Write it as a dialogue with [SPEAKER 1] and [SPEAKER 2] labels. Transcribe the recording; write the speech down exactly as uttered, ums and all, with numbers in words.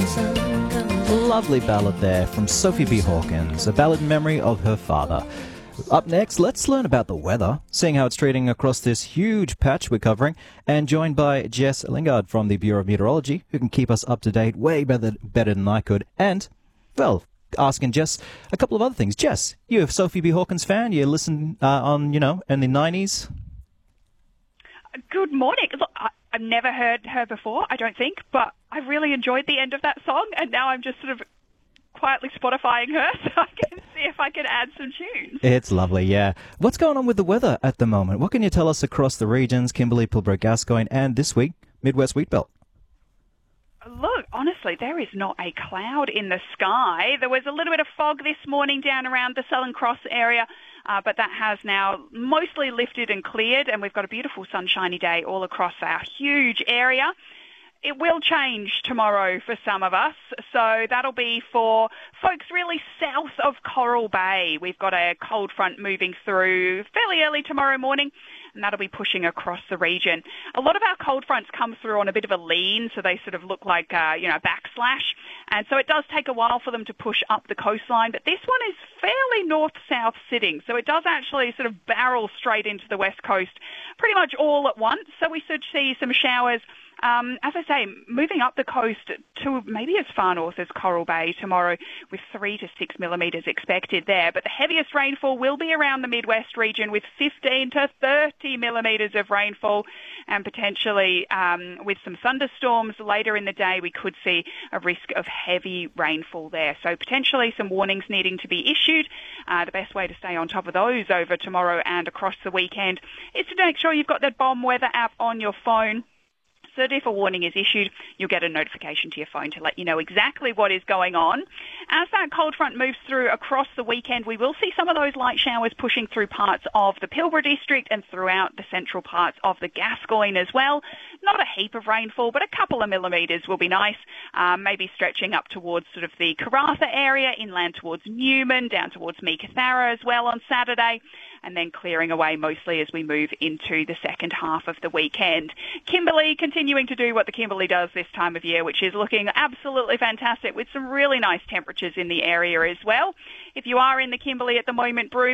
[SPEAKER 1] Lovely ballad there from Sophie B. Hawkins, a ballad in memory of her father. Up next, let's learn about the weather, seeing how it's treating across this huge patch we're covering, and joined by Jess Lingard from the Bureau of Meteorology, who can keep us up to date way better, better than I could. And, well, asking Jess a couple of other things. Jess, you're a Sophie B. Hawkins fan. You listen uh, on, you know, in the nineties.
[SPEAKER 2] Good morning. Look, I, I've never heard her before, I don't think, but I really enjoyed the end of that song, and now I'm just sort of quietly Spotifying her so I can see if I can add some tunes.
[SPEAKER 1] It's lovely, yeah. What's going on with the weather at the moment? What can you tell us across the regions, Kimberley, Pilbara, Gascoyne, and this week, Midwest Wheatbelt?
[SPEAKER 2] Look, honestly, there is not a cloud in the sky. There was a little bit of fog this morning down around the Southern Cross area, uh, but that has now mostly lifted and cleared, and we've got a beautiful sunshiny day all across our huge area. It will change tomorrow for some of us, so that'll be for folks really south of Coral Bay. We've got a cold front moving through fairly early tomorrow morning, and that'll be pushing across the region. A lot of our cold fronts come through on a bit of a lean, so they sort of look like, uh, you know, backslash, and so it does take a while for them to push up the coastline, but this one is fairly north-south sitting, so it does actually sort of barrel straight into the west coast pretty much all at once, so we should see some showers. Um, as I say, moving up the coast to maybe as far north as Coral Bay tomorrow with three to six millimetres expected there. But the heaviest rainfall will be around the Midwest region with fifteen to thirty millimetres of rainfall, and potentially um, with some thunderstorms later in the day, we could see a risk of heavy rainfall there. So potentially some warnings needing to be issued. Uh, the best way to stay on top of those over tomorrow and across the weekend is to make sure you've got that Bomb Weather app on your phone, so that if a warning is issued, you'll get a notification to your phone to let you know exactly what is going on. As that cold front moves through across the weekend, we will see some of those light showers pushing through parts of the Pilbara district and throughout the central parts of the Gascoyne as well. Not a heap of rainfall, but a couple of millimetres will be nice, um, maybe stretching up towards sort of the Karratha area, inland towards Newman, down towards Meekatharra as well on Saturday, and then clearing away mostly as we move into the second half of the weekend. Kimberley continuing to do what the Kimberley does this time of year, which is looking absolutely fantastic with some really nice temperatures in the area as well. If you are in the Kimberley at the moment, Broome,